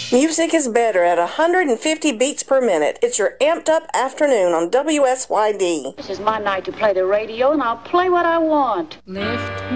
Music is better at 150 beats per minute. It's your amped up afternoon on WSYD. This is my night to play the radio, and I'll play what I want. Lift